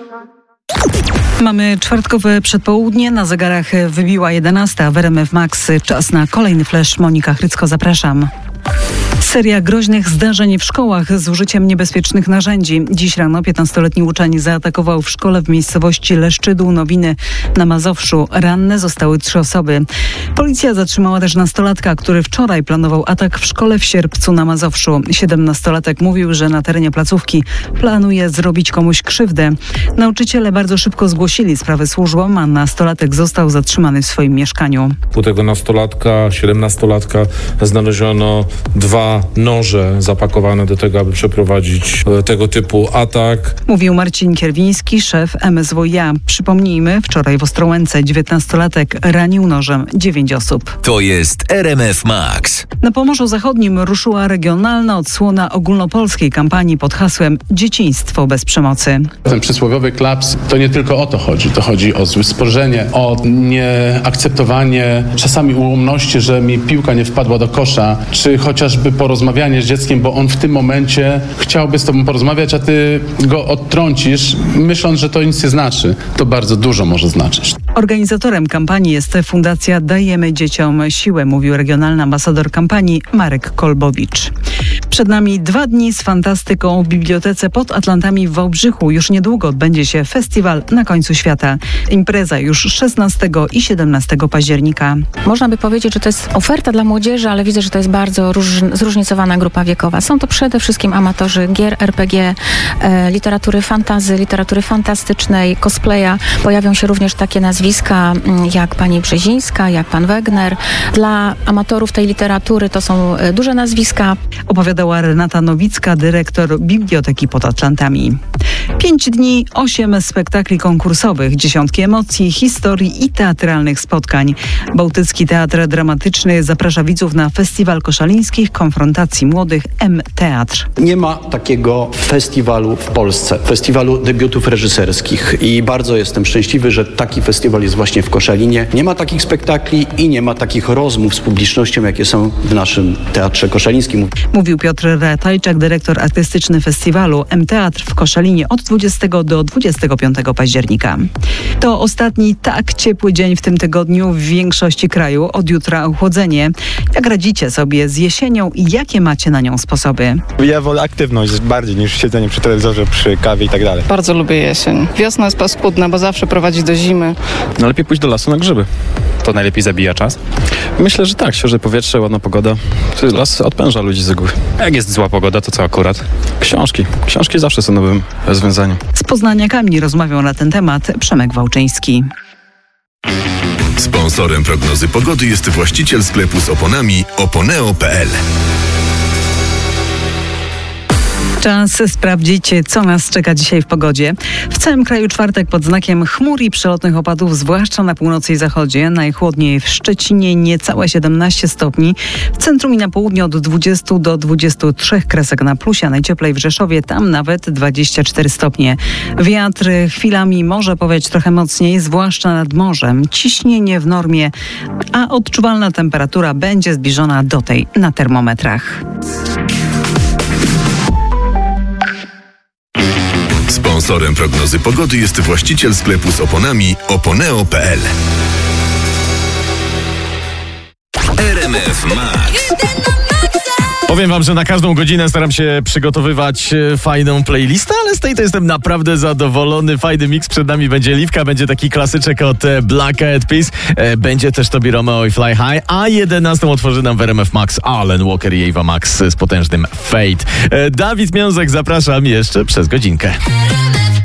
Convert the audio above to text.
Mamy czwartkowe przedpołudnie, na zegarach wybiła 11, w RMF Max czas na kolejny flash. Monika Hrycko, zapraszam. Seria groźnych zdarzeń w szkołach z użyciem niebezpiecznych narzędzi. Dziś rano 15-letni uczeń zaatakował w szkole w miejscowości Leszczydół Nowiny na Mazowszu. Ranne zostały 3 osoby. Policja zatrzymała też nastolatka, który wczoraj planował atak w szkole w Sierpcu na Mazowszu. 17-latek mówił, że na terenie placówki planuje zrobić komuś krzywdę. Nauczyciele bardzo szybko zgłosili sprawę służbom, a nastolatek został zatrzymany w swoim mieszkaniu. U tego nastolatka, 17-latka znaleziono 2 noże zapakowane do tego, aby przeprowadzić tego typu atak. Mówił Marcin Kierwiński, szef MSWiA. Przypomnijmy, wczoraj w Ostrołęce 19-latek ranił nożem 9 osób. To jest RMF Max. Na Pomorzu Zachodnim ruszyła regionalna odsłona ogólnopolskiej kampanii pod hasłem Dzieciństwo bez przemocy. Ten przysłowiowy klaps to nie tylko o to chodzi. To chodzi o złe spojrzenie, o nieakceptowanie czasami ułomności, że mi piłka nie wpadła do kosza, czy chociażby porozmawianie z dzieckiem, bo on w tym momencie chciałby z tobą porozmawiać, a ty go odtrącisz, myśląc, że to nic nie znaczy. To bardzo dużo może znaczyć. Organizatorem kampanii jest Fundacja Dajemy Dzieciom Siłę, mówił regionalny ambasador kampanii Marek Kolbowicz. Przed nami 2 dni z fantastyką w Bibliotece pod Atlantami w Wałbrzychu. Już niedługo odbędzie się festiwal Na końcu świata. Impreza już 16 i 17 października. Można by powiedzieć, że to jest oferta dla młodzieży, ale widzę, że to jest bardzo zróżnicowana grupa wiekowa. Są to przede wszystkim amatorzy gier RPG, literatury fantasy, literatury fantastycznej, cosplaya. Pojawią się również takie nazwiska jak pani Brzezińska, jak pan Wegner. Dla amatorów tej literatury to są duże nazwiska. Opowiadała Renata Nowicka, dyrektor Biblioteki pod Atlantami. 5 dni, 8 spektakli konkursowych, dziesiątki emocji, historii i teatralnych spotkań. Bałtycki Teatr Dramatyczny zaprasza widzów na Festiwal Koszalińskich Konfrontacji Młodych M-Teatr. Nie ma takiego festiwalu w Polsce, festiwalu debiutów reżyserskich i bardzo jestem szczęśliwy, że taki festiwal jest właśnie w Koszalinie. Nie ma takich spektakli i nie ma takich rozmów z publicznością, jakie są w naszym Teatrze Koszalińskim. Mówił Piotr Ratajczak, dyrektor artystyczny festiwalu M-Teatr w Koszalinie od 20 do 25 października. To ostatni tak ciepły dzień w tym tygodniu w większości kraju. Od jutra ochłodzenie. Jak radzicie sobie z jesienią i jakie macie na nią sposoby? Ja wolę aktywność bardziej niż siedzenie przy telewizorze, przy kawie i tak dalej. Bardzo lubię jesień. Wiosna jest paskudna, bo zawsze prowadzi do zimy. No lepiej pójść do lasu na grzyby. To najlepiej zabija czas? Myślę, że tak. Świeże powietrze, ładna pogoda. Las odpręża ludzi z góry. A jak jest zła pogoda, to co akurat? Książki. Książki zawsze są nowym rozwiązaniem. Z poznaniakami rozmawiał na ten temat Przemek Wałczyński. Sponsorem prognozy pogody jest właściciel sklepu z oponami oponeo.pl. Czas sprawdzić, co nas czeka dzisiaj w pogodzie. W całym kraju czwartek pod znakiem chmur i przelotnych opadów, zwłaszcza na północy i zachodzie. Najchłodniej w Szczecinie niecałe 17 stopni. W centrum i na południu od 20 do 23 kresek na plusie, a najcieplej w Rzeszowie, tam nawet 24 stopnie. Wiatr chwilami może powiać trochę mocniej, zwłaszcza nad morzem. Ciśnienie w normie, a odczuwalna temperatura będzie zbliżona do tej na termometrach. Sponsorem prognozy pogody jest właściciel sklepu z oponami oponeo.pl. RMF Max. Powiem wam, że na każdą godzinę staram się przygotowywać fajną playlistę, ale z tej to jestem naprawdę zadowolony. Fajny mix przed nami będzie Liwka, będzie taki klasyczek od Black Eyed Peas, będzie też Tobi Romeo i Fly High, a 11 otworzy nam w RMF Max Alan Walker i Ava Max z potężnym Fate. Dawid Miązek, zapraszam jeszcze przez godzinkę.